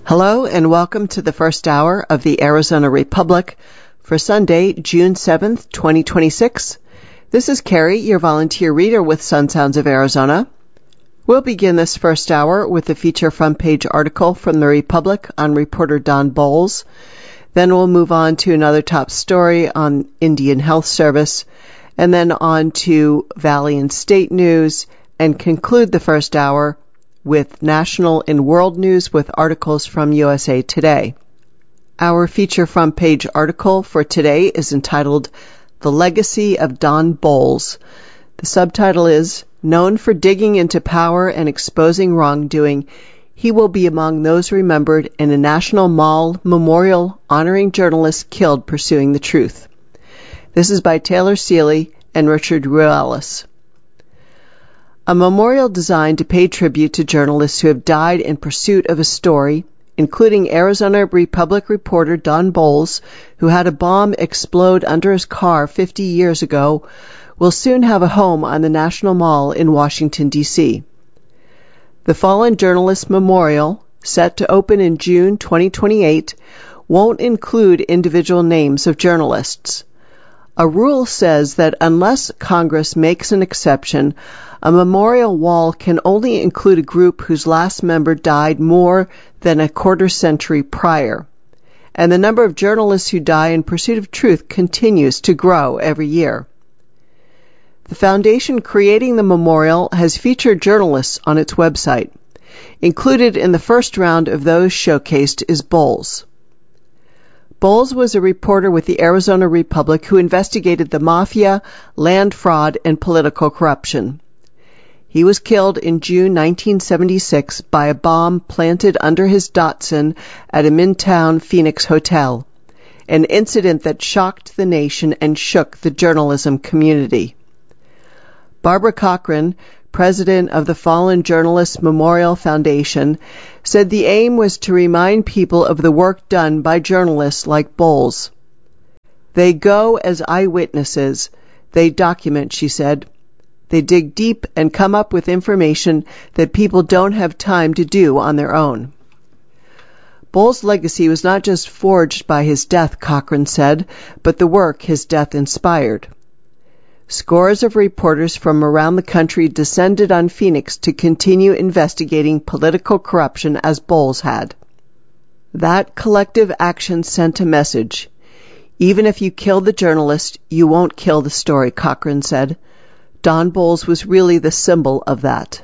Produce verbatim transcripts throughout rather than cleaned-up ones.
Hello and welcome to the first hour of the Arizona Republic for Sunday, June seventh, twenty twenty-six. This is Carrie, your volunteer reader with Sun Sounds of Arizona. We'll begin this first hour with a feature front page article from the Republic on reporter Don Bolles. Then we'll move on to another top story on Indian Health Service, and then on to Valley and State News, and conclude the first hour with national and world news with articles from U S A Today. Our feature front page article for today is entitled The Legacy of Don Bolles. The subtitle is, Known for digging into power and exposing wrongdoing, he will be among those remembered in a National Mall memorial honoring journalists killed pursuing the truth. This is by Taylor Seeley and Richard Ruelas. A memorial designed to pay tribute to journalists who have died in pursuit of a story, including Arizona Republic reporter Don Bolles, who had a bomb explode under his car fifty years ago, will soon have a home on the National Mall in Washington, D C The Fallen Journalist Memorial, set to open in June twenty twenty-eight, won't include individual names of journalists. A rule says that unless Congress makes an exception, a memorial wall can only include a group whose last member died more than a quarter century prior, and the number of journalists who die in pursuit of truth continues to grow every year. The foundation creating the memorial has featured journalists on its website. Included in the first round of those showcased is Bolles. Bolles was a reporter with the Arizona Republic who investigated the mafia, land fraud, and political corruption. He was killed in June nineteen seventy-six by a bomb planted under his Datsun at a Midtown Phoenix hotel, an incident that shocked the nation and shook the journalism community. Barbara Cochran, president of the Fallen Journalists Memorial Foundation, said the aim was to remind people of the work done by journalists like Bolles. They go as eyewitnesses. They document, she said. They dig deep and come up with information that people don't have time to do on their own. Bolles' legacy was not just forged by his death, Cochran said, but the work his death inspired. Scores of reporters from around the country descended on Phoenix to continue investigating political corruption as Bolles had. That collective action sent a message. Even if you kill the journalist, you won't kill the story, Cochran said. Don Bolles was really the symbol of that.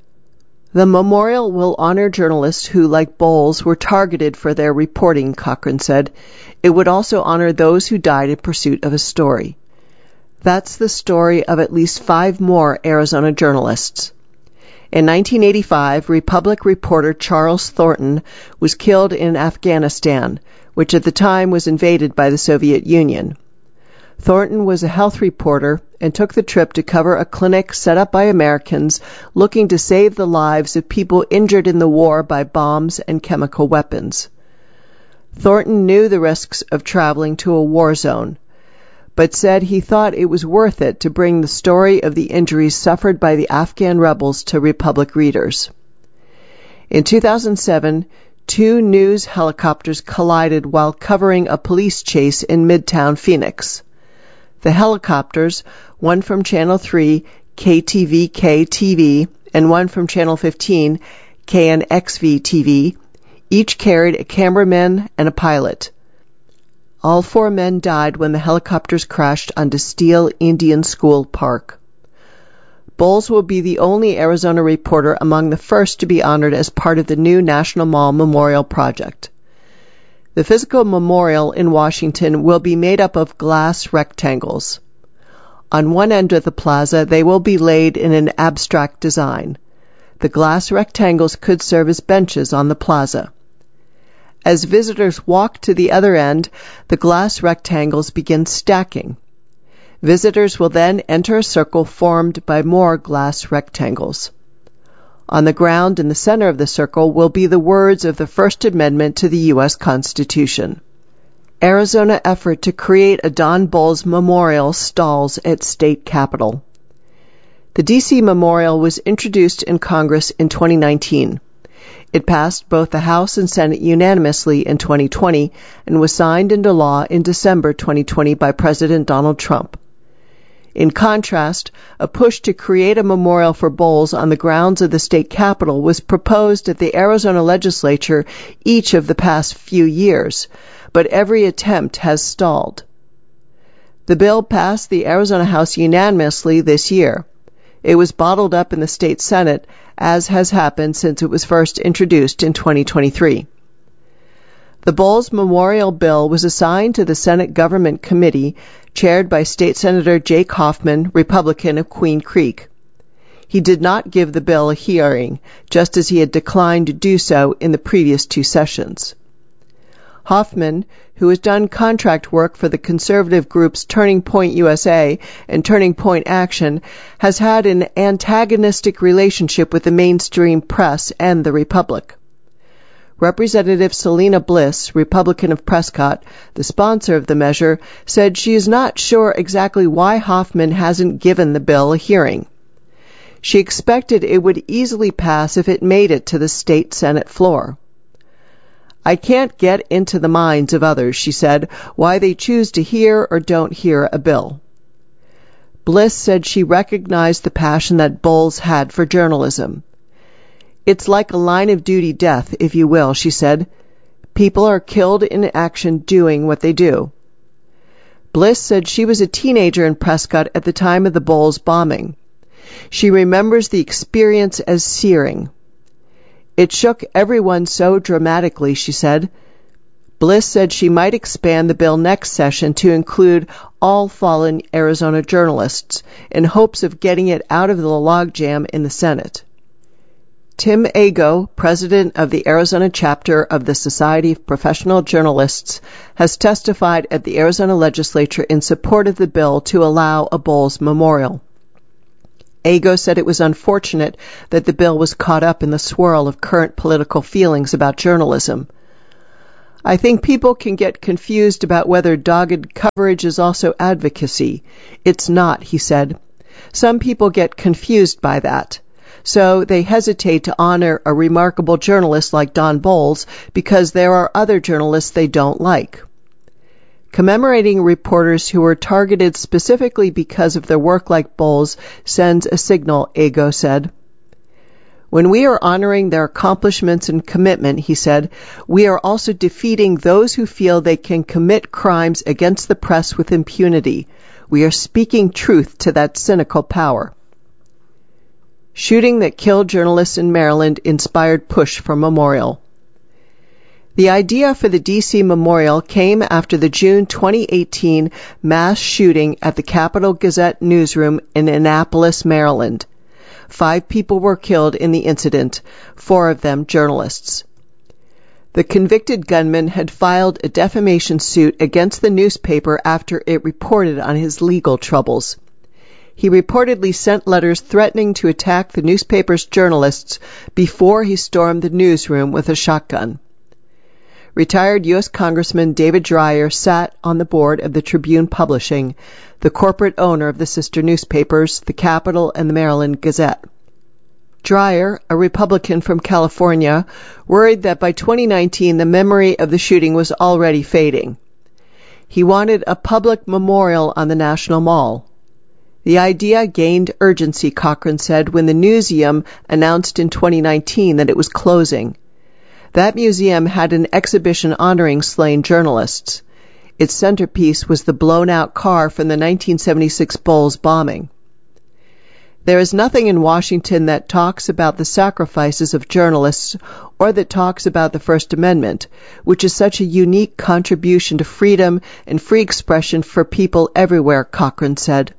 The memorial will honor journalists who, like Bolles, were targeted for their reporting, Cochran said. It would also honor those who died in pursuit of a story. That's the story of at least five more Arizona journalists. In nineteen eighty-five, Republic reporter Charles Thornton was killed in Afghanistan, which at the time was invaded by the Soviet Union. Thornton was a health reporter and took the trip to cover a clinic set up by Americans looking to save the lives of people injured in the war by bombs and chemical weapons. Thornton knew the risks of traveling to a war zone, but said he thought it was worth it to bring the story of the injuries suffered by the Afghan rebels to Republic readers. In two thousand seven, two news helicopters collided while covering a police chase in Midtown Phoenix. The helicopters, one from Channel three, K T V K T V, and one from Channel fifteen, K N X V T V, each carried a cameraman and a pilot. All four men died when the helicopters crashed onto Steele Indian School Park. Bolles will be the only Arizona reporter among the first to be honored as part of the new National Mall Memorial Project. The physical memorial in Washington will be made up of glass rectangles. On one end of the plaza, they will be laid in an abstract design. The glass rectangles could serve as benches on the plaza. As visitors walk to the other end, the glass rectangles begin stacking. Visitors will then enter a circle formed by more glass rectangles. On the ground in the center of the circle will be the words of the First Amendment to the U S Constitution. Arizona effort to create a Don Bolles memorial stalls at state capitol. The D C memorial was introduced in Congress in twenty nineteen. It passed both the House and Senate unanimously in twenty twenty and was signed into law in December twenty twenty by President Donald Trump. In contrast, a push to create a memorial for Bowles on the grounds of the state capitol was proposed at the Arizona legislature each of the past few years, but every attempt has stalled. The bill passed the Arizona House unanimously this year. It was bottled up in the state Senate, as has happened since it was first introduced in twenty twenty-three. The Bowles Memorial Bill was assigned to the Senate Government Committee, chaired by State Senator Jake Hoffman, Republican of Queen Creek. He did not give the bill a hearing, just as he had declined to do so in the previous two sessions. Hoffman, who has done contract work for the conservative groups Turning Point U S A and Turning Point Action, has had an antagonistic relationship with the mainstream press and the Republic. Representative Selena Bliss, Republican of Prescott, the sponsor of the measure, said she is not sure exactly why Hoffman hasn't given the bill a hearing. She expected it would easily pass if it made it to the state Senate floor. I can't get into the minds of others, she said, why they choose to hear or don't hear a bill. Bliss said she recognized the passion that Bowles had for journalism. It's like a line-of-duty death, if you will, she said. People are killed in action doing what they do. Bliss said she was a teenager in Prescott at the time of the Bowles bombing. She remembers the experience as searing. It shook everyone so dramatically, she said. Bliss said she might expand the bill next session to include all fallen Arizona journalists in hopes of getting it out of the logjam in the Senate. Tim Ago, president of the Arizona chapter of the Society of Professional Journalists, has testified at the Arizona legislature in support of the bill to allow a Bowles memorial. Ago said it was unfortunate that the bill was caught up in the swirl of current political feelings about journalism. I think people can get confused about whether dogged coverage is also advocacy. It's not, he said. Some people get confused by that. So they hesitate to honor a remarkable journalist like Don Bowles because there are other journalists they don't like. Commemorating reporters who were targeted specifically because of their work like Bowles sends a signal, Ago said. When we are honoring their accomplishments and commitment, he said, we are also defeating those who feel they can commit crimes against the press with impunity. We are speaking truth to that cynical power. Shooting that killed journalists in Maryland inspired push for memorial. The idea for the D C memorial came after the June twenty eighteen mass shooting at the Capital Gazette newsroom in Annapolis, Maryland. Five people were killed in the incident, four of them journalists. The convicted gunman had filed a defamation suit against the newspaper after it reported on his legal troubles. He reportedly sent letters threatening to attack the newspaper's journalists before he stormed the newsroom with a shotgun. Retired U S Congressman David Dreyer sat on the board of the Tribune Publishing, the corporate owner of the sister newspapers, the Capital and the Maryland Gazette. Dreyer, a Republican from California, worried that by twenty nineteen the memory of the shooting was already fading. He wanted a public memorial on the National Mall. The idea gained urgency, Cochran said, when the Newseum announced in twenty nineteen that it was closing. That museum had an exhibition honoring slain journalists. Its centerpiece was the blown-out car from the nineteen seventy-six Bowles bombing. There is nothing in Washington that talks about the sacrifices of journalists or that talks about the First Amendment, which is such a unique contribution to freedom and free expression for people everywhere, Cochran said.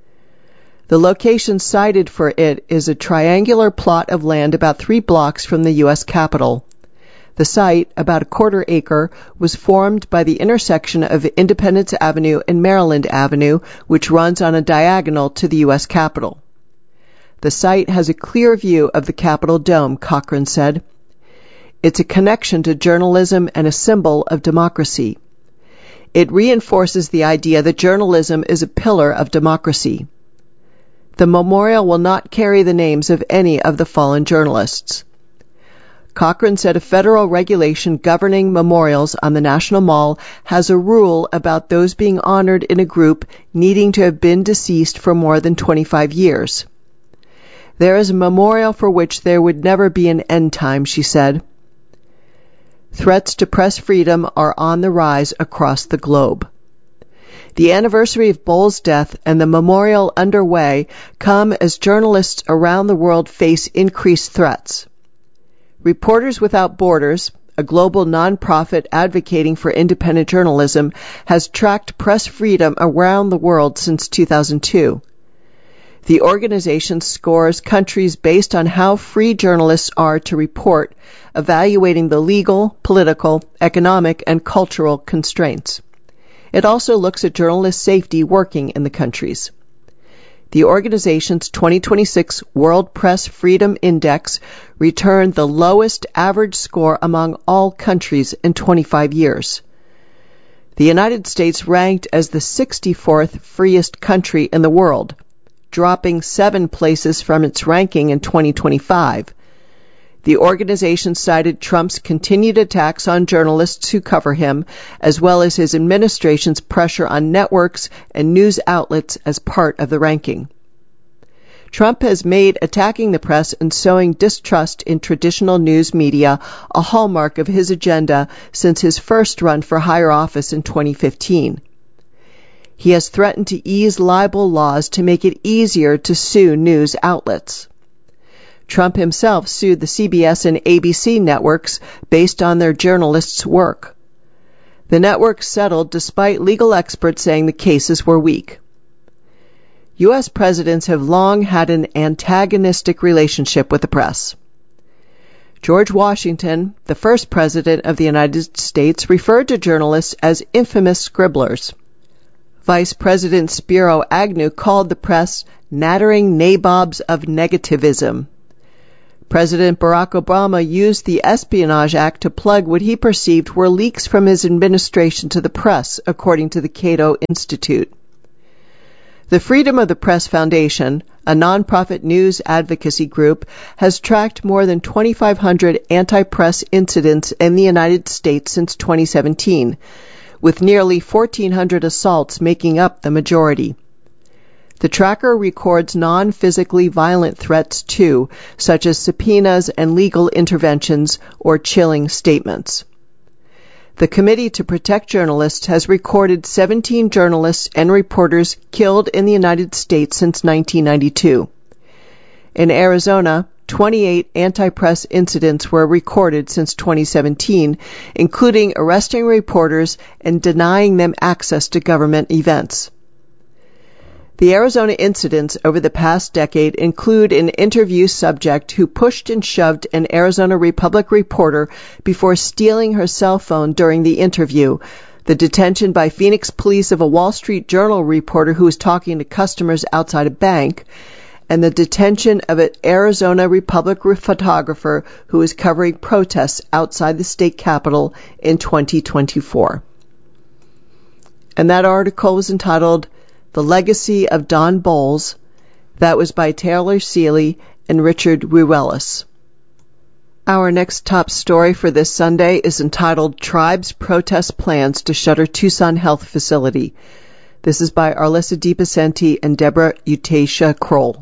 The location cited for it is a triangular plot of land about three blocks from the U S Capitol. The site, about a quarter acre, was formed by the intersection of Independence Avenue and Maryland Avenue, which runs on a diagonal to the U S Capitol. The site has a clear view of the Capitol dome, Cochran said. It's a connection to journalism and a symbol of democracy. It reinforces the idea that journalism is a pillar of democracy. The memorial will not carry the names of any of the fallen journalists. Cochran said a federal regulation governing memorials on the National Mall has a rule about those being honored in a group needing to have been deceased for more than twenty-five years. There is a memorial for which there would never be an end time, she said. Threats to press freedom are on the rise across the globe. The anniversary of Bowles' death and the memorial underway come as journalists around the world face increased threats. Reporters Without Borders, a global nonprofit advocating for independent journalism, has tracked press freedom around the world since two thousand two. The organization scores countries based on how free journalists are to report, evaluating the legal, political, economic, and cultural constraints. It also looks at journalist safety working in the countries. The organization's twenty twenty-six World Press Freedom Index returned the lowest average score among all countries in twenty-five years. The United States ranked as the sixty-fourth freest country in the world, dropping seven places from its ranking in twenty twenty-five. The organization cited Trump's continued attacks on journalists who cover him, as well as his administration's pressure on networks and news outlets as part of the ranking. Trump has made attacking the press and sowing distrust in traditional news media a hallmark of his agenda since his first run for higher office in twenty fifteen. He has threatened to ease libel laws to make it easier to sue news outlets. Trump himself sued the C B S and A B C networks based on their journalists' work. The networks settled despite legal experts saying the cases were weak. U S presidents have long had an antagonistic relationship with the press. George Washington, the first president of the United States, referred to journalists as infamous scribblers. Vice President Spiro Agnew called the press nattering nabobs of negativism. President Barack Obama used the Espionage Act to plug what he perceived were leaks from his administration to the press, according to the Cato Institute. The Freedom of the Press Foundation, a nonprofit news advocacy group, has tracked more than twenty-five hundred anti-press incidents in the United States since twenty seventeen, with nearly fourteen hundred assaults making up the majority. The tracker records non-physically violent threats too, such as subpoenas and legal interventions or chilling statements. The Committee to Protect Journalists has recorded seventeen journalists and reporters killed in the United States since nineteen ninety-two. In Arizona, twenty-eight anti-press incidents were recorded since twenty seventeen, including arresting reporters and denying them access to government events. The Arizona incidents over the past decade include an interview subject who pushed and shoved an Arizona Republic reporter before stealing her cell phone during the interview, the detention by Phoenix police of a Wall Street Journal reporter who was talking to customers outside a bank, and the detention of an Arizona Republic photographer who was covering protests outside the state capitol in twenty twenty-four. And that article was entitled The Legacy of Don Bowles. That was by Taylor Seeley and Richard Ruelas. Our next top story for this Sunday is entitled Tribes Protest Plans to Shutter Tucson Health Facility. This is by Arlissa DePicenti and Deborah Utasia Kroll.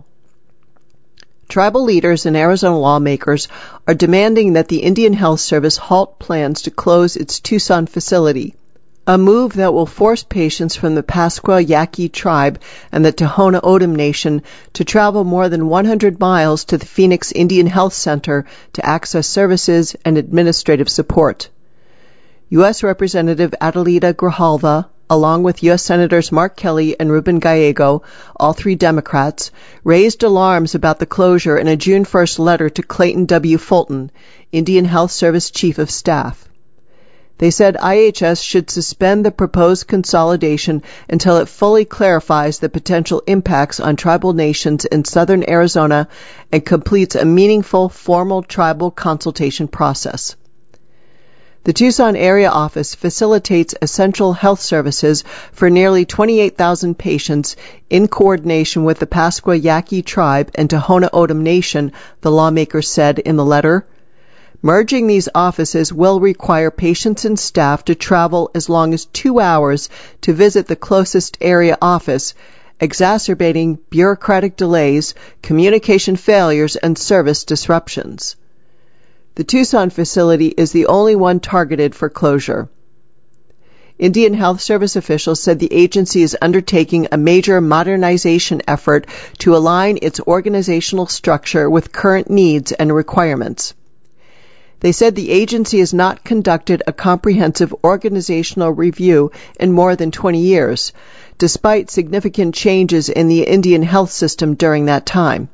Tribal leaders and Arizona lawmakers are demanding that the Indian Health Service halt plans to close its Tucson facility, a move that will force patients from the Pascua Yaqui tribe and the Tohono O'odham Nation to travel more than one hundred miles to the Phoenix Indian Health Center to access services and administrative support. U S Representative Adelita Grijalva, along with U S Senators Mark Kelly and Ruben Gallego, all three Democrats, raised alarms about the closure in a June first letter to Clayton W. Fulton, Indian Health Service Chief of Staff. They said I H S should suspend the proposed consolidation until it fully clarifies the potential impacts on tribal nations in southern Arizona and completes a meaningful formal tribal consultation process. The Tucson area office facilitates essential health services for nearly twenty-eight thousand patients in coordination with the Pascua Yaqui tribe and Tohono O'odham Nation, the lawmakers said in the letter. Merging these offices will require patients and staff to travel as long as two hours to visit the closest area office, exacerbating bureaucratic delays, communication failures, and service disruptions. The Tucson facility is the only one targeted for closure. Indian Health Service officials said the agency is undertaking a major modernization effort to align its organizational structure with current needs and requirements. They said the agency has not conducted a comprehensive organizational review in more than twenty years, despite significant changes in the Indian health system during that time.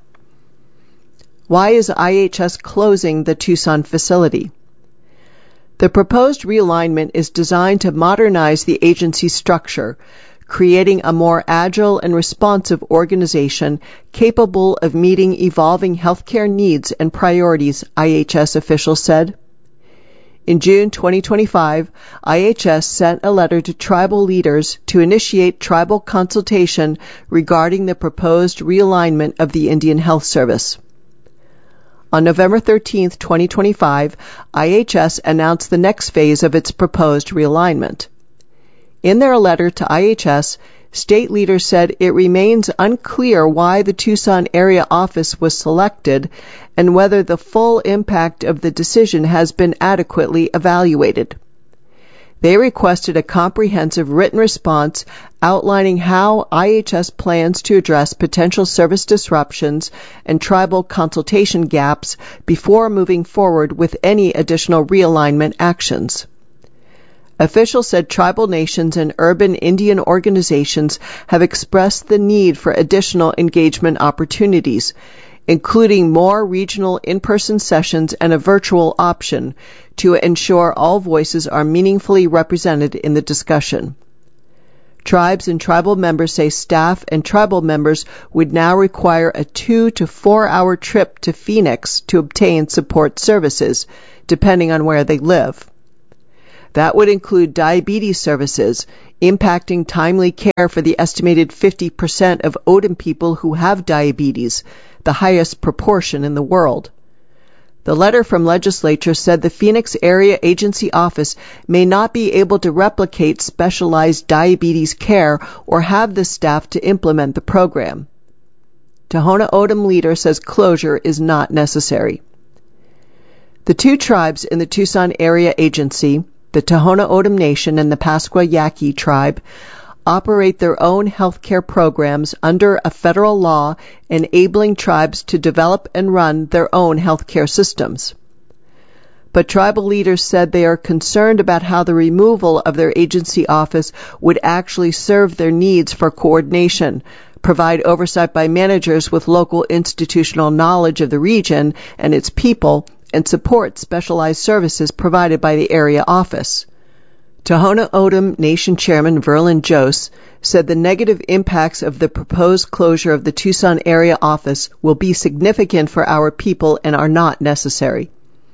Why is I H S closing the Tucson facility? The proposed realignment is designed to modernize the agency's structure, creating a more agile and responsive organization capable of meeting evolving healthcare needs and priorities, I H S officials said. In June twenty twenty-five, I H S sent a letter to tribal leaders to initiate tribal consultation regarding the proposed realignment of the Indian Health Service. On November thirteenth, twenty twenty-five, I H S announced the next phase of its proposed realignment. In their letter to I H S, state leaders said it remains unclear why the Tucson area office was selected and whether the full impact of the decision has been adequately evaluated. They requested a comprehensive written response outlining how I H S plans to address potential service disruptions and tribal consultation gaps before moving forward with any additional realignment actions. Officials said tribal nations and urban Indian organizations have expressed the need for additional engagement opportunities, including more regional in-person sessions and a virtual option to ensure all voices are meaningfully represented in the discussion. Tribes and tribal members say staff and tribal members would now require a two to four hour trip to Phoenix to obtain support services, depending on where they live. That would include diabetes services, impacting timely care for the estimated fifty percent of O D M people who have diabetes, the highest proportion in the world. The letter from legislature said the Phoenix Area Agency Office may not be able to replicate specialized diabetes care or have the staff to implement the program. Tohono O'odham leader says closure is not necessary. The two tribes in the Tucson Area Agency, the Tohono O'odham Nation and the Pascua Yaqui tribe, operate their own healthcare programs under a federal law enabling tribes to develop and run their own healthcare systems. But tribal leaders said they are concerned about how the removal of their agency office would actually serve their needs for coordination, provide oversight by managers with local institutional knowledge of the region and its people, and support specialized services provided by the area office. Tohono O'odham Nation Chairman Verlin Jose said the negative impacts of the proposed closure of the Tucson area office will be significant for our people and are not necessary.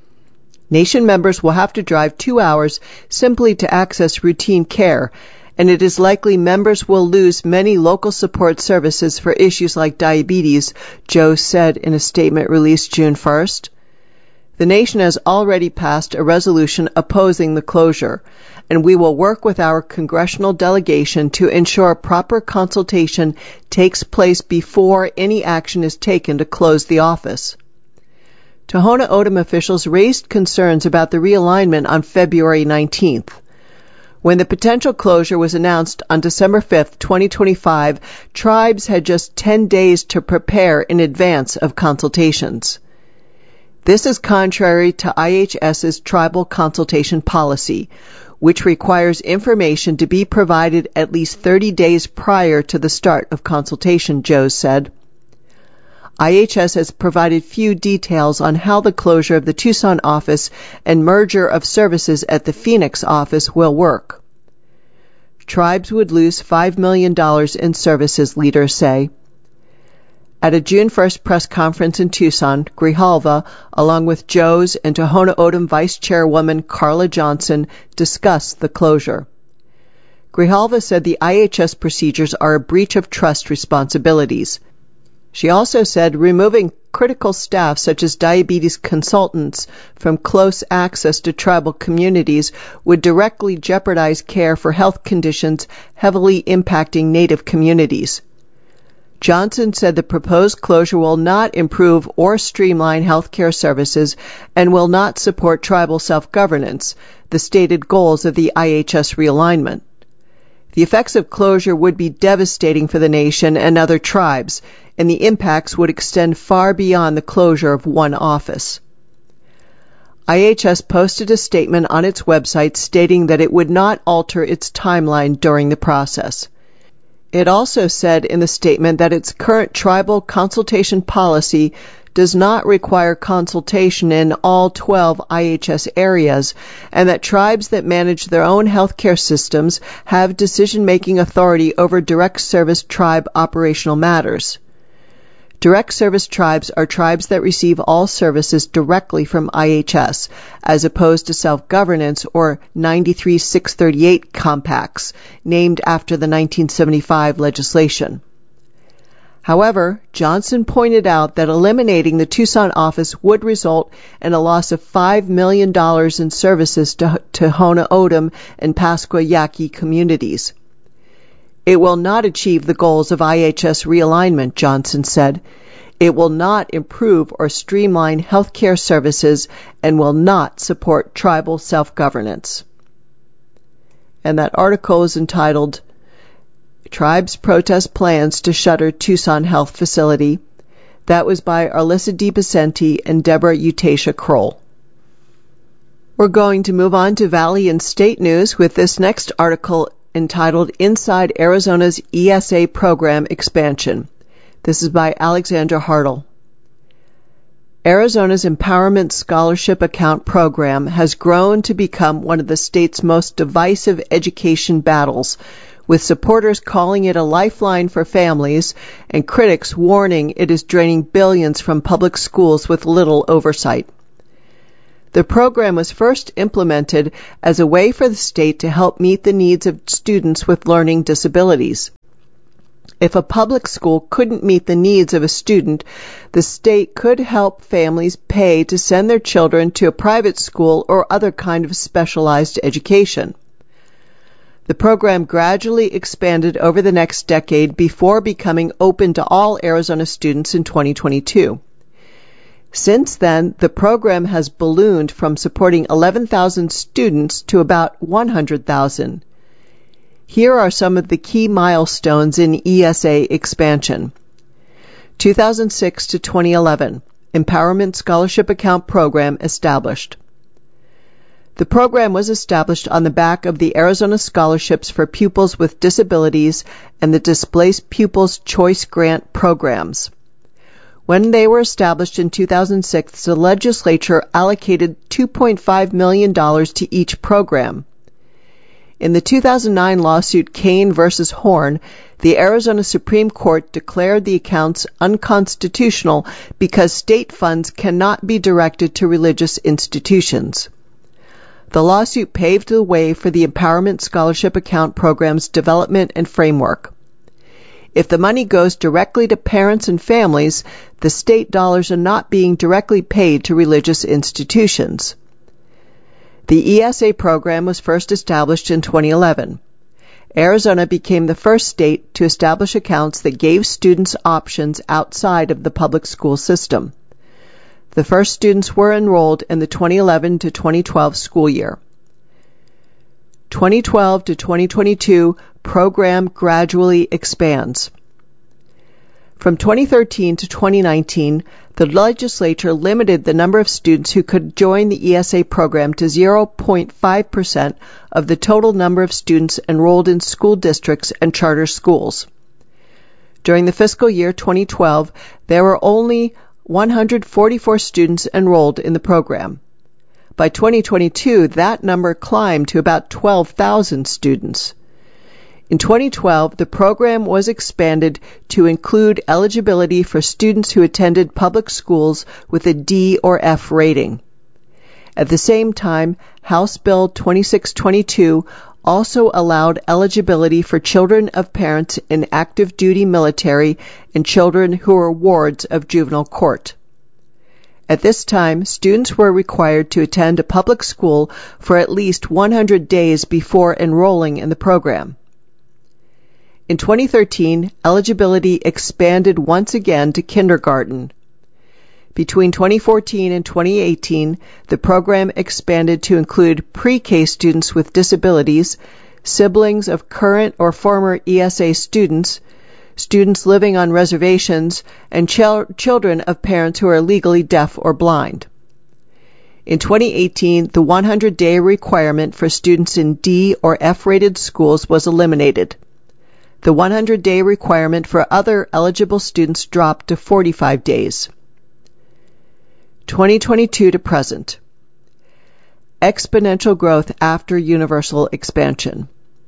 Nation members will have to drive two hours simply to access routine care, and it is likely members will lose many local support services for issues like diabetes, Jose said in a statement released June first. The nation has already passed a resolution opposing the closure, and we will work with our congressional delegation to ensure proper consultation takes place before any action is taken to close the office. Tohono O'odham officials raised concerns about the realignment on February nineteenth. When the potential closure was announced on December fifth, twenty twenty-five, tribes had just ten days to prepare in advance of consultations. This is contrary to I H S's tribal consultation policy, which requires information to be provided at least thirty days prior to the start of consultation, Jose said. I H S has provided few details on how the closure of the Tucson office and merger of services at the Phoenix office will work. Tribes would lose five million dollars in services, leaders say. At a June first press conference in Tucson, Grijalva, along with Jose and Tohono O'odham Vice Chairwoman Carla Johnson, discussed the closure. Grijalva said the I H S procedures are a breach of trust responsibilities. She also said removing critical staff such as diabetes consultants from close access to tribal communities would directly jeopardize care for health conditions heavily impacting Native communities. Johnson said the proposed closure will not improve or streamline healthcare services and will not support tribal self-governance, the stated goals of the I H S realignment. The effects of closure would be devastating for the nation and other tribes, and the impacts would extend far beyond the closure of one office. I H S posted a statement on its website stating that it would not alter its timeline during the process. It also said in the statement that its current tribal consultation policy does not require consultation in all twelve I H S areas, and that tribes that manage their own healthcare systems have decision-making authority over direct service tribe operational matters. Direct service tribes are tribes that receive all services directly from I H S, as opposed to self-governance or ninety-three six thirty-eight compacts, named after the nineteen seventy-five legislation. However, Johnson pointed out that eliminating the Tucson office would result in a loss of five million dollars in services to, to Hono O'odham and Pascua Yaqui communities. It will not achieve the goals of I H S realignment, Johnson said. It will not improve or streamline healthcare services and will not support tribal self-governance. And that article is entitled, Tribes Protest Plans to Shutter Tucson Health Facility. That was by Arlissa DePicenti and Deborah Utasia Kroll. We're going to move on to Valley and State News with this next article entitled Inside Arizona's E S A Program Expansion. This is by Alexandra Hartle. Arizona's Empowerment Scholarship Account program has grown to become one of the state's most divisive education battles, with supporters calling it a lifeline for families and critics warning it is draining billions from public schools with little oversight. The program was first implemented as a way for the state to help meet the needs of students with learning disabilities. If a public school couldn't meet the needs of a student, the state could help families pay to send their children to a private school or other kind of specialized education. The program gradually expanded over the next decade before becoming open to all Arizona students in twenty twenty-two. Since then, the program has ballooned from supporting eleven thousand students to about one hundred thousand. Here are some of the key milestones in E S A expansion. two thousand six to twenty eleven, Empowerment Scholarship Account Program established. The program was established on the back of the Arizona Scholarships for Pupils with Disabilities and the Displaced Pupils Choice Grant programs. When they were established in two thousand six, the legislature allocated two point five million dollars to each program. In the two thousand nine lawsuit Kane versus Horn, the Arizona Supreme Court declared the accounts unconstitutional because state funds cannot be directed to religious institutions. The lawsuit paved the way for the Empowerment Scholarship Account Program's development and framework. If the money goes directly to parents and families, the state dollars are not being directly paid to religious institutions. The E S A program was first established in twenty eleven. Arizona became the first state to establish accounts that gave students options outside of the public school system. The first students were enrolled in the twenty eleven to twenty twelve school year. twenty twelve to twenty twenty-two program gradually expands. From twenty thirteen to twenty nineteen, the legislature limited the number of students who could join the E S A program to zero point five percent of the total number of students enrolled in school districts and charter schools. During the fiscal year twenty twelve, there were only one hundred forty-four students enrolled in the program. By twenty twenty-two, that number climbed to about twelve thousand students. In twenty twelve, the program was expanded to include eligibility for students who attended public schools with a D or F rating. At the same time, House Bill twenty-six twenty-two also allowed eligibility for children of parents in active duty military and children who were wards of juvenile court. At this time, students were required to attend a public school for at least one hundred days before enrolling in the program. In twenty thirteen, eligibility expanded once again to kindergarten. Between twenty fourteen and twenty eighteen, the program expanded to include pre-K students with disabilities, siblings of current or former E S A students, students living on reservations, and ch- children of parents who are legally deaf or blind. In twenty eighteen, the one hundred day requirement for students in D or F-rated schools was eliminated. The one hundred day requirement for other eligible students dropped to forty-five days. twenty twenty-two to present. Exponential growth after universal expansion.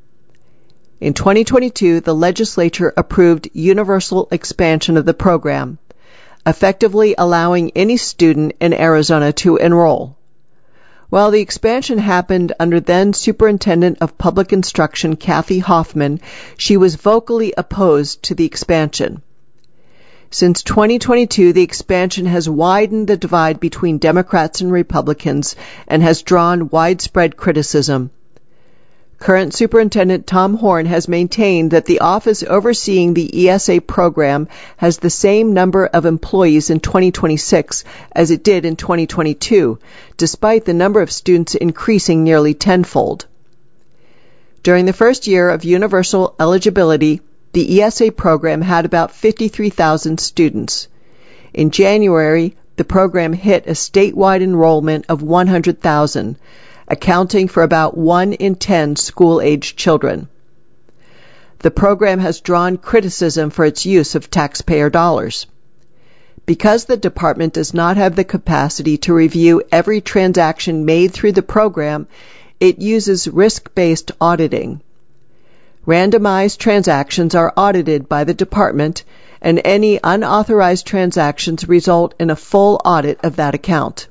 In twenty twenty-two, the legislature approved universal expansion of the program, effectively allowing any student in Arizona to enroll. While the expansion happened under then Superintendent of Public Instruction Kathy Hoffman, she was vocally opposed to the expansion. Since twenty twenty-two, the expansion has widened the divide between Democrats and Republicans and has drawn widespread criticism. Current Superintendent Tom Horn has maintained that the office overseeing the E S A program has the same number of employees in twenty twenty-six as it did in twenty twenty-two, despite the number of students increasing nearly tenfold. During the first year of universal eligibility, the E S A program had about fifty-three thousand students. In January, the program hit a statewide enrollment of one hundred thousand, accounting for about one in ten school-aged children. The program has drawn criticism for its use of taxpayer dollars. Because the department does not have the capacity to review every transaction made through the program, it uses risk-based auditing. Randomized transactions are audited by the department, and any unauthorized transactions result in a full audit of that account.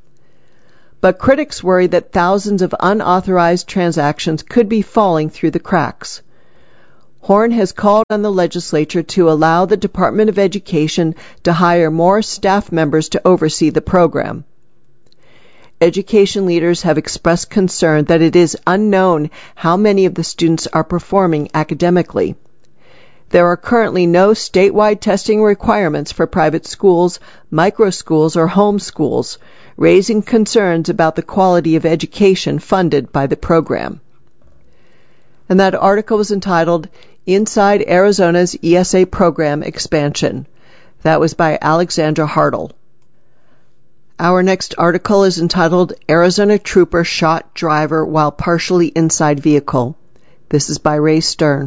But critics worry that thousands of unauthorized transactions could be falling through the cracks. Horn has called on the legislature to allow the Department of Education to hire more staff members to oversee the program. Education leaders have expressed concern that it is unknown how many of the students are performing academically. There are currently no statewide testing requirements for private schools, micro schools, or home schools, raising concerns about the quality of education funded by the program. And that article was entitled, Inside Arizona's E S A Program Expansion. That was by Alexandra Hartle. Our next article is entitled, Arizona Trooper Shot Driver While Partially Inside Vehicle. This is by Ray Stern.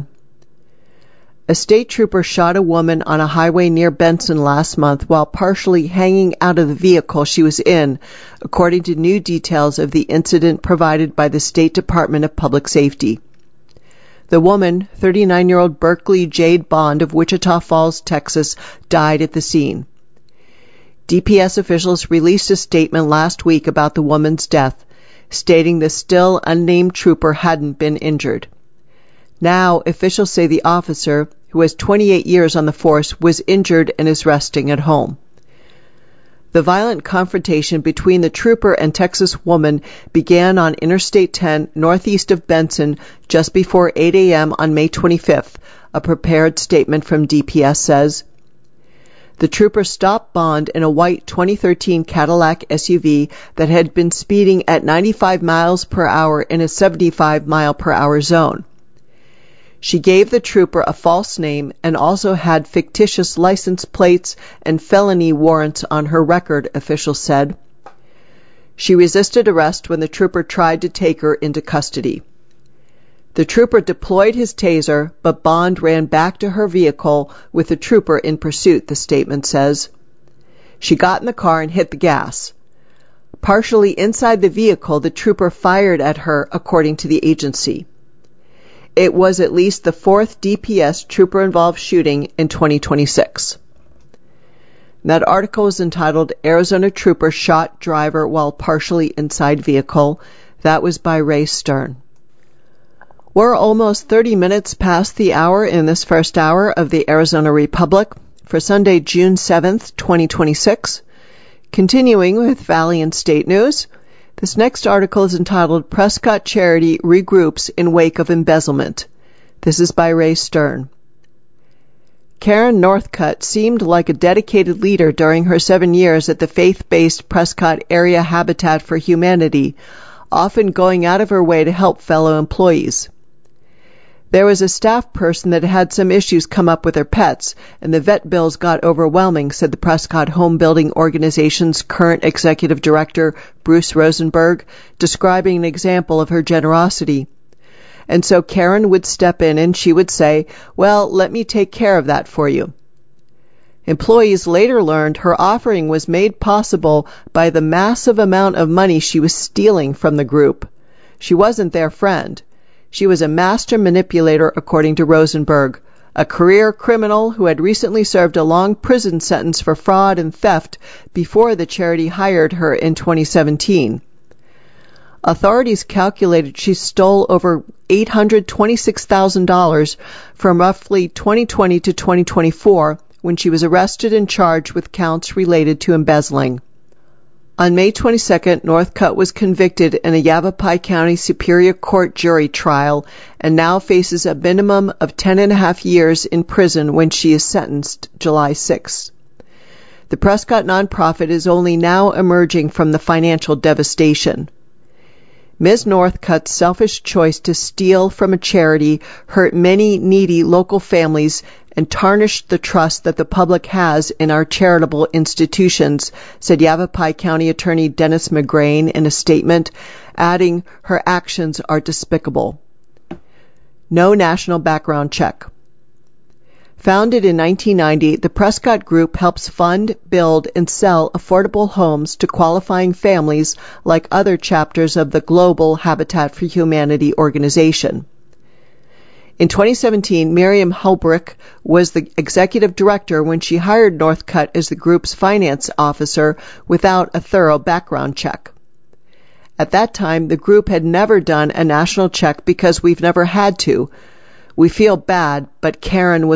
A state trooper shot a woman on a highway near Benson last month while partially hanging out of the vehicle she was in, according to new details of the incident provided by the State Department of Public Safety. The woman, thirty-nine-year-old Berkeley Jade Bond of Wichita Falls, Texas, died at the scene. D P S officials released a statement last week about the woman's death, stating the still unnamed trooper hadn't been injured. Now, officials say the officer, who has twenty-eight years on the force, was injured and is resting at home. The violent confrontation between the trooper and Texas woman began on Interstate ten northeast of Benson just before eight a.m. on May twenty-fifth, a prepared statement from D P S says. The trooper stopped Bond in a white twenty thirteen Cadillac S U V that had been speeding at ninety-five miles per hour in a seventy-five mile per hour zone. She gave the trooper a false name and also had fictitious license plates and felony warrants on her record, officials said. She resisted arrest when the trooper tried to take her into custody. The trooper deployed his taser, but Bond ran back to her vehicle with the trooper in pursuit, the statement says. She got in the car and hit the gas. Partially inside the vehicle, the trooper fired at her, according to the agency. It was at least the fourth D P S trooper-involved shooting in twenty twenty-six. That article is entitled, Arizona Trooper Shot Driver While Partially Inside Vehicle. That was by Ray Stern. We're almost thirty minutes past the hour in this first hour of the Arizona Republic for Sunday, June seventh, twenty twenty-six. Continuing with Valley and State News, this next article is entitled Prescott Charity Regroups in Wake of Embezzlement. This is by Ray Stern. Karen Northcutt seemed like a dedicated leader during her seven years at the faith-based Prescott Area Habitat for Humanity, often going out of her way to help fellow employees. There was a staff person that had some issues come up with her pets, and the vet bills got overwhelming, said the Prescott Home Building Organization's current executive director, Bruce Rosenberg, describing an example of her generosity. And so Karen would step in and she would say, "Well, let me take care of that for you." Employees later learned her offering was made possible by the massive amount of money she was stealing from the group. She wasn't their friend. She was a master manipulator, according to Rosenberg, a career criminal who had recently served a long prison sentence for fraud and theft before the charity hired her in twenty seventeen. Authorities calculated she stole over eight hundred twenty-six thousand dollars from roughly twenty twenty to twenty twenty-four when she was arrested and charged with counts related to embezzling. On May twenty-second, Northcutt was convicted in a Yavapai County Superior Court jury trial and now faces a minimum of ten and a half years in prison when she is sentenced July sixth. The Prescott nonprofit is only now emerging from the financial devastation. Miz Northcutt's selfish choice to steal from a charity hurt many needy local families and tarnished the trust that the public has in our charitable institutions, said Yavapai County Attorney Dennis McGrain in a statement, adding, "Her actions are despicable." No national background check. Founded in nineteen ninety, the Prescott Group helps fund, build, and sell affordable homes to qualifying families like other chapters of the global Habitat for Humanity organization. In twenty seventeen, Miriam Holbrick was the executive director when she hired Northcutt as the group's finance officer without a thorough background check. At that time, the group had never done a national check because we've never had to. We feel bad, but Karen was